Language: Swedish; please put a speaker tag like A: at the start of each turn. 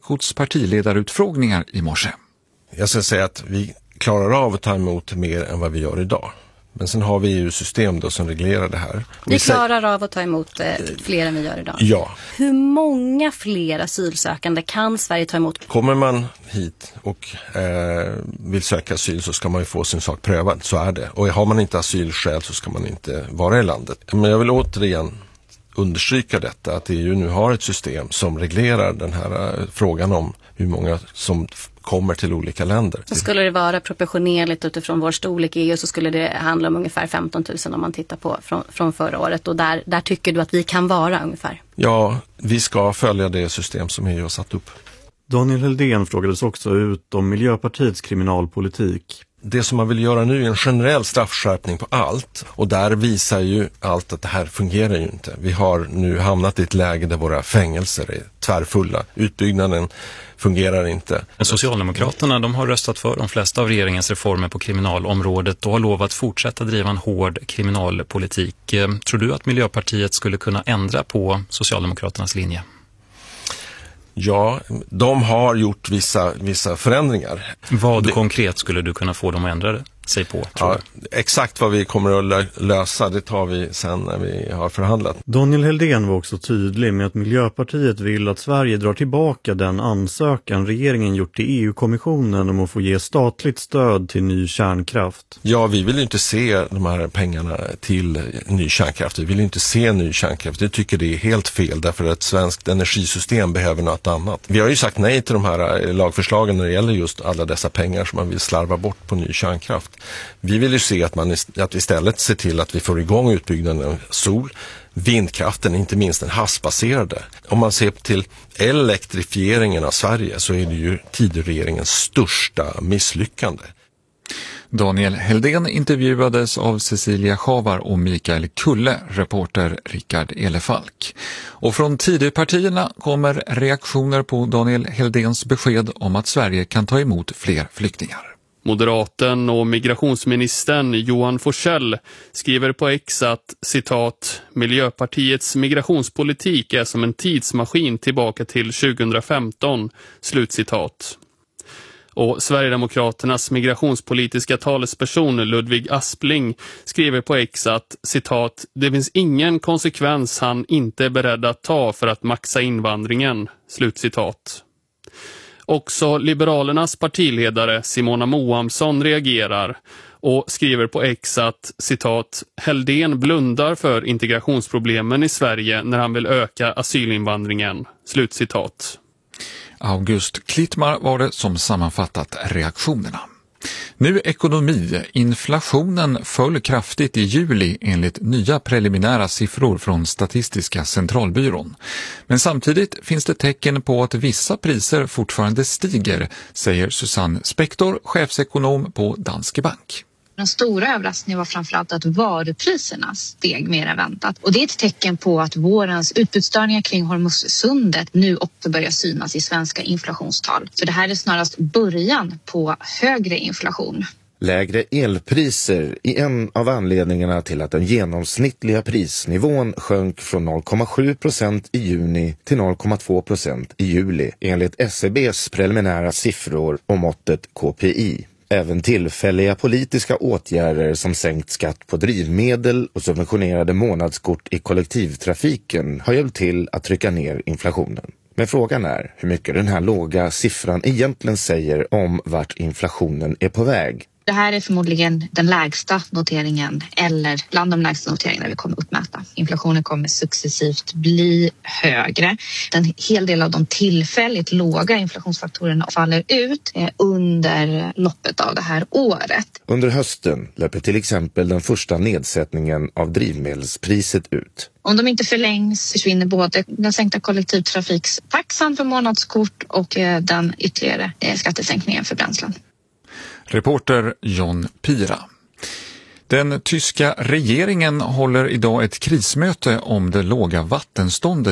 A: Ekots partiledarutfrågningar i morse.
B: Jag ska säga att vi klarar av att ta emot mer än vad vi gör idag. Men sen har vi ju system då som reglerar det här.
C: Vi klarar av att ta emot fler än vi gör idag.
B: Ja.
C: Hur många fler asylsökande kan Sverige ta emot?
B: Kommer man hit och vill söka asyl så ska man ju få sin sak prövad, så är det. Och har man inte asylskäl så ska man inte vara i landet. Men jag vill återigen understryka detta, att EU nu har ett system som reglerar den här frågan om hur många som kommer till olika länder.
C: Så skulle det vara proportionerligt utifrån vår storlek i EU, så skulle det handla om ungefär 15 000 om man tittar på från förra året. Och där tycker du att vi kan vara ungefär?
B: Ja, vi ska följa det system som EU har satt upp.
D: Daniel Heldén frågades också ut om Miljöpartiets kriminalpolitik.
B: Det som man vill göra nu är en generell straffskärpning på allt, och där visar ju allt att det här fungerar ju inte. Vi har nu hamnat i ett läge där våra fängelser är tvärfulla. Utbyggnaden fungerar inte.
E: Men Socialdemokraterna, de har röstat för de flesta av regeringens reformer på kriminalområdet och har lovat fortsätta driva en hård kriminalpolitik. Tror du att Miljöpartiet skulle kunna ändra på Socialdemokraternas linje?
B: Ja, de har gjort vissa förändringar.
E: Vad konkret skulle du kunna få dem att ändra sig på?
B: Ja, exakt vad vi kommer att lösa, det tar vi sen när vi har förhandlat.
D: Daniel Heldén var också tydlig med att Miljöpartiet vill att Sverige drar tillbaka den ansökan regeringen gjort till EU-kommissionen om att få ge statligt stöd till ny kärnkraft.
B: Ja, vi vill inte se de här pengarna till ny kärnkraft. Vi vill inte se ny kärnkraft. Vi tycker det är helt fel, därför att svenskt energisystem behöver något annat. Vi har ju sagt nej till de här lagförslagen när det gäller just alla dessa pengar som man vill slarva bort på ny kärnkraft. Vi vill ju se att vi istället ser till att vi får igång utbyggnaden av sol, vindkraften, inte minst den havsbaserade. Om man ser till elektrifieringen av Sverige så är det ju Tidöregeringens största misslyckande.
A: Daniel Heldén intervjuades av Cecilia Schavar och Mikael Kulle, reporter Rickard Elefalk. Och från Tidöpartierna kommer reaktioner på Daniel Heldéns besked om att Sverige kan ta emot fler flyktingar.
F: Moderaten och migrationsministern Johan Forssell skriver på X att, citat, Miljöpartiets migrationspolitik är som en tidsmaskin tillbaka till 2015, slutcitat. Och Sverigedemokraternas migrationspolitiska talesperson Ludvig Aspling skriver på X att, citat, det finns ingen konsekvens han inte är beredd att ta för att maxa invandringen, slutcitat. Också Liberalernas partiledare Simona Moamsson reagerar och skriver på X att, citat, Heldén blundar för integrationsproblemen i Sverige när han vill öka asylinvandringen, slutcitat.
A: August Klittmar var det som sammanfattat reaktionerna. Nu ekonomi. Inflationen föll kraftigt i juli enligt nya preliminära siffror från Statistiska centralbyrån. Men samtidigt finns det tecken på att vissa priser fortfarande stiger, säger Susanne Spektor, chefsekonom på Danske Bank.
G: Den stora överraskningen var framförallt att varupriserna steg mer än väntat. Och det är ett tecken på att vårens utbudsstörningar kring Hormuzsundet nu också börjar synas i svenska inflationstal. Så det här är snarast början på högre inflation.
H: Lägre elpriser är en av anledningarna till att den genomsnittliga prisnivån sjönk från 0,7% i juni till 0,2% i juli enligt SCBs preliminära siffror och måttet KPI. Även tillfälliga politiska åtgärder som sänkt skatt på drivmedel och subventionerade månadskort i kollektivtrafiken har hjälpt till att trycka ner inflationen. Men frågan är hur mycket den här låga siffran egentligen säger om vart inflationen är på väg.
G: Det här är förmodligen den lägsta noteringen eller bland de lägsta noteringarna vi kommer uppmäta. Inflationen kommer successivt bli högre. En hel del av de tillfälligt låga inflationsfaktorerna faller ut under loppet av det här året.
H: Under hösten löper till exempel den första nedsättningen av drivmedelspriset ut.
G: Om de inte förlängs försvinner både den sänkta kollektivtrafiktaxan för månadskort och den ytterligare skattesänkningen för bränslen.
A: Reporter John Pira. Den tyska regeringen håller idag ett krismöte om det låga vattenståndet